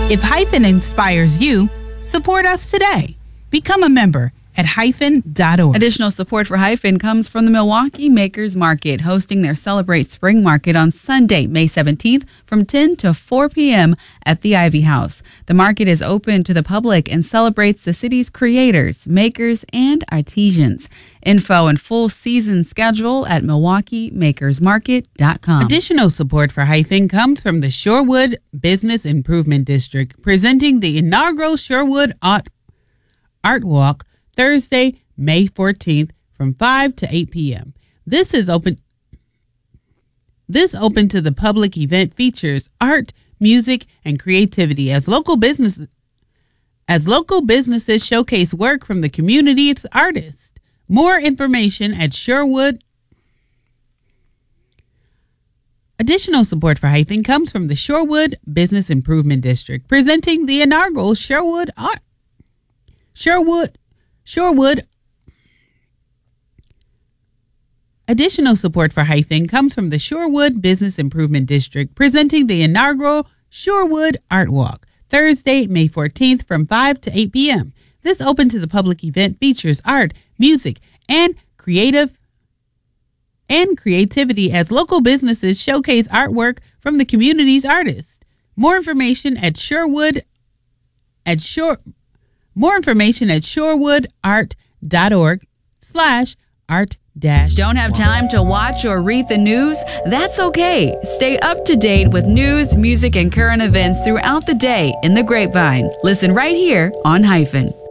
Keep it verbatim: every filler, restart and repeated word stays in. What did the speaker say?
If Hyphen inspires you, support us today. Become a member at hyphen dot org. Additional support for Hyphen comes from the Milwaukee Makers Market, hosting their Celebrate Spring Market on Sunday, May seventeenth from ten to four p.m. at the Ivy House. The market is open to the public and celebrates the city's creators, makers, and artisans. Info and full season schedule at milwaukee makers market dot com. Additional support for Hyphen comes from the Shorewood Business Improvement District, presenting the inaugural Shorewood Art, Art Walk Thursday, May fourteenth from five to eight p.m. This is open This open to the public event features art, music, and creativity as local business as local businesses showcase work from the community's artists. More information at Shorewood. Additional support for Hyphen comes from the Shorewood Business Improvement District, presenting the inaugural Shorewood Art Shorewood Shorewood. Additional support for Hyphen comes from the Shorewood Business Improvement District, presenting the inaugural Shorewood Art Walk, Thursday, May fourteenth from five to eight p.m. This open to the public event features art, music, and creative and creativity as local businesses showcase artwork from the community's artists. More information at Shorewood at Shore More information at shorewood art dot org slash art dash. Don't have time to watch or read the news? That's okay. Stay up to date with news, music, and current events throughout the day in the Grapevine. Listen right here on Hyphen.